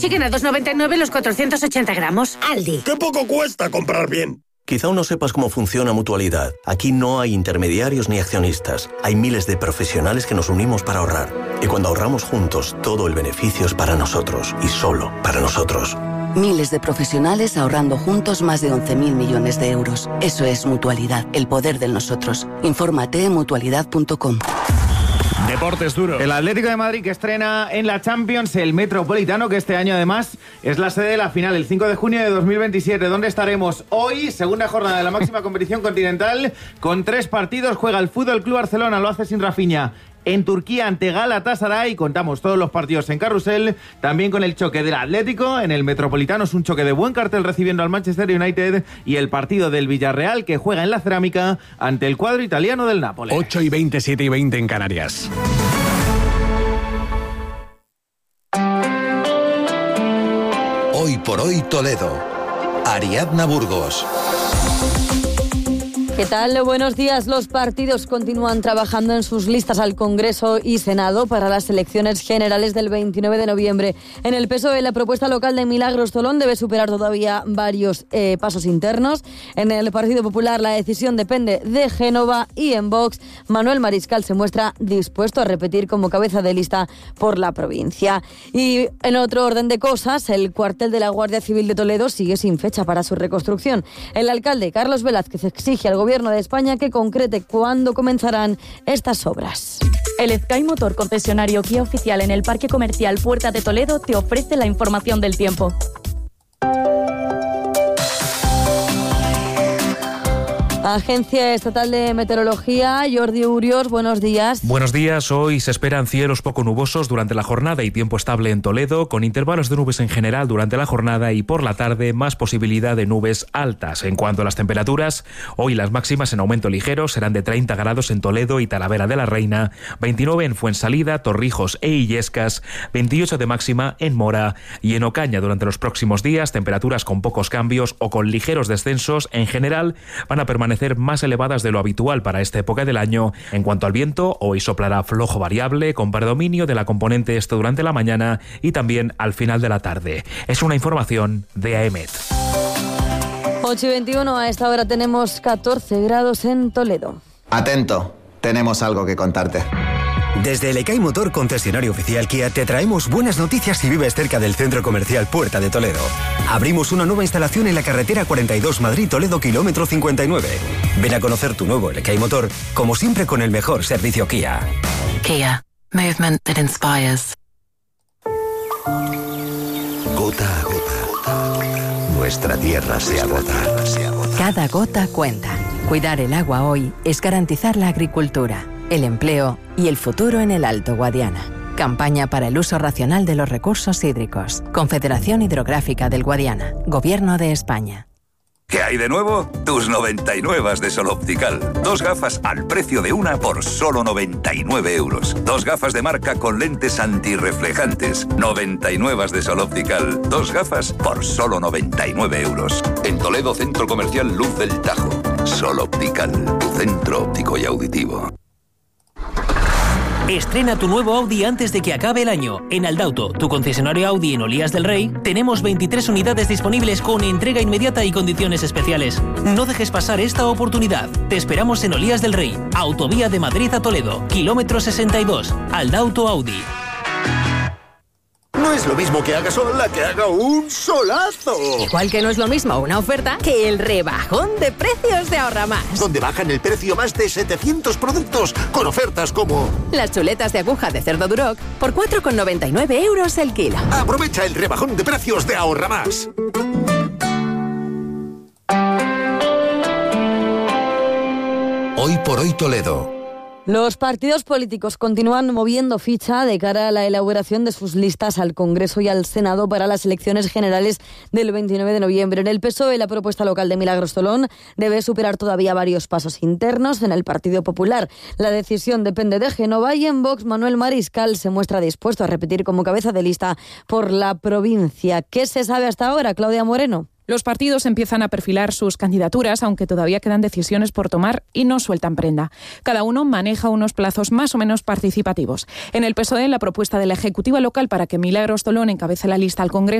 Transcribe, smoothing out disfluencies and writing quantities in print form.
Siguen a 2,99 los 480 gramos. Aldi. ¡Qué poco cuesta comprar bien! Quizá aún no sepas cómo funciona Mutualidad. Aquí no hay intermediarios ni accionistas. Hay miles de profesionales que nos unimos para ahorrar. Y cuando ahorramos juntos, todo el beneficio es para nosotros. Y solo para nosotros. Miles de profesionales ahorrando juntos más de 11.000 millones de euros. Eso es Mutualidad, el poder del nosotros. Infórmate en mutualidad.com. Deportes duro. El Atlético de Madrid que estrena en la Champions el Metropolitano, que este año además es la sede de la final, el 5 de junio de 2027. ¿Dónde estaremos hoy? Segunda jornada de la máxima competición continental, con 3 partidos. Juega el Fútbol Club Barcelona, lo hace sin Rafinha. En Turquía ante Galatasaray, contamos todos los partidos en Carrusel, también con el choque del Atlético en el Metropolitano, es un choque de buen cartel recibiendo al Manchester United, y el partido del Villarreal que juega en la Cerámica ante el cuadro italiano del Nápoles. 8:20, 7:20 en Canarias. Hoy por hoy Toledo. Ariadna Burgos. ¿Qué tal? Buenos días. Los partidos continúan trabajando en sus listas al Congreso y Senado para las elecciones generales del 29 de noviembre. En el PSOE, la propuesta local de Milagros Tolón debe superar todavía varios pasos internos. En el Partido Popular, la decisión depende de Génova, y en Vox, Manuel Mariscal se muestra dispuesto a repetir como cabeza de lista por la provincia. Y en otro orden de cosas, el cuartel de la Guardia Civil de Toledo sigue sin fecha para su reconstrucción. El alcalde Carlos Velázquez exige al Gobierno de España que concrete cuándo comenzarán estas obras. El Sky Motor, concesionario Kia oficial en el Parque Comercial Puerta de Toledo, te ofrece la información del tiempo. Agencia Estatal de Meteorología, Jordi Urios, buenos días. Buenos días. Hoy se esperan cielos poco nubosos durante la jornada y tiempo estable en Toledo, con intervalos de nubes en general durante la jornada, y por la tarde más posibilidad de nubes altas. En cuanto a las temperaturas, hoy las máximas en aumento ligero serán de 30 grados en Toledo y Talavera de la Reina, 29 en Fuensalida, Torrijos e Illescas, 28 de máxima en Mora y en Ocaña. Durante los próximos días, temperaturas con pocos cambios o con ligeros descensos. En general, van a permanecer más elevadas de lo habitual para esta época del año. En cuanto al viento, hoy soplará flojo variable, con predominio de la componente este durante la mañana y también al final de la tarde. Es una información de AEMET. 8:21, a esta hora tenemos 14 grados en Toledo. Atento, tenemos algo que contarte. Desde el EKAI Motor, concesionario oficial Kia, te traemos buenas noticias si vives cerca del centro comercial Puerta de Toledo. Abrimos una nueva instalación en la carretera 42 Madrid-Toledo, kilómetro 59. Ven a conocer tu nuevo EKAI Motor, como siempre con el mejor servicio Kia. Kia, movement that inspires. Gota a gota, nuestra tierra se agota. Cada gota cuenta. Cuidar el agua hoy es garantizar la agricultura, el empleo y el futuro en el Alto Guadiana. Campaña para el uso racional de los recursos hídricos. Confederación Hidrográfica del Guadiana. Gobierno de España. ¿Qué hay de nuevo? Tus 99 de Sol Optical. 2 gafas al precio de una por solo 99 euros. 2 gafas de marca con lentes antirreflejantes. 99 de Sol Optical. 2 gafas por solo 99 euros. En Toledo, Centro Comercial Luz del Tajo. Sol Optical, tu centro óptico y auditivo. Estrena tu nuevo Audi antes de que acabe el año. En Aldauto, tu concesionario Audi en Olías del Rey, tenemos 23 unidades disponibles con entrega inmediata y condiciones especiales. No dejes pasar esta oportunidad. Te esperamos en Olías del Rey, autovía de Madrid a Toledo, kilómetro 62. Aldauto Audi. No es lo mismo que haga sol a que haga un solazo. Igual que no es lo mismo una oferta que el rebajón de precios de Ahorra Más. Donde bajan el precio más de 700 productos con ofertas como las chuletas de aguja de cerdo Duroc por 4,99 euros el kilo. Aprovecha el rebajón de precios de Ahorra Más. Hoy por hoy Toledo. Los partidos políticos continúan moviendo ficha de cara a la elaboración de sus listas al Congreso y al Senado para las elecciones generales del 29 de noviembre. En el PSOE, la propuesta local de Milagros Tolón debe superar todavía varios pasos internos. En el Partido Popular, la decisión depende de Génova, y en Vox, Manuel Mariscal se muestra dispuesto a repetir como cabeza de lista por la provincia. ¿Qué se sabe hasta ahora, Claudia Moreno? Los partidos empiezan a perfilar sus candidaturas, aunque todavía quedan decisiones por tomar y no sueltan prenda. Cada uno maneja unos plazos más o menos participativos. En el PSOE, la propuesta de la Ejecutiva local para que Milagros Tolón encabece la lista al Congreso